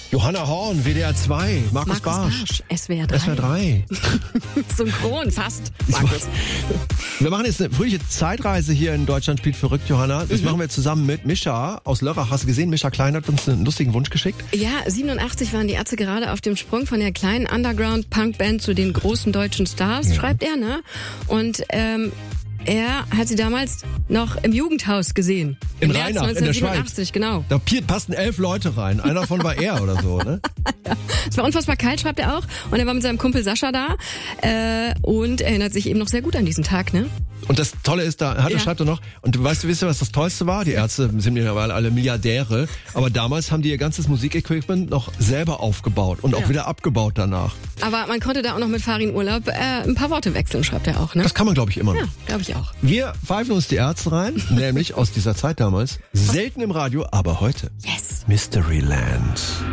Johanna Horn, WDR 2, Markus Barsch. SWR 3. SWR 3. Synchron, fast. Markus. Wir machen jetzt eine fröhliche Zeitreise hier in Deutschland spielt verrückt, Johanna. Das machen wir zusammen mit Mischa aus Lörrach. Hast du gesehen, Mischa Klein hat uns einen lustigen Wunsch geschickt. Ja, 87 waren die Ärzte gerade auf dem Sprung von der kleinen Underground-Punk-Band zu den großen deutschen Stars, schreibt er, ne? Und er hat sie damals noch im Jugendhaus gesehen. In März Rheinach, in der Schweiz. 1987, genau. Da passten 11 Leute rein. Einer davon war er oder so, ne? Ja. Es war unfassbar kalt, schreibt er auch. Und er war mit seinem Kumpel Sascha da und erinnert sich eben noch sehr gut an diesen Tag, ne? Und das Tolle ist, schreibt er noch, und du wisst, was das Tollste war? Die Ärzte sind mittlerweile alle Milliardäre, aber damals haben die ihr ganzes Musikequipment noch selber aufgebaut und auch wieder abgebaut danach. Aber man konnte da auch noch mit Farin Urlaub ein paar Worte wechseln, schreibt er auch, ne? Das kann man, glaube ich, immer noch. Ja, glaube ich auch. Wir pfeifen uns die Ärzte rein, nämlich aus dieser Zeit damals. Selten im Radio, aber heute. Yes. Mysteryland.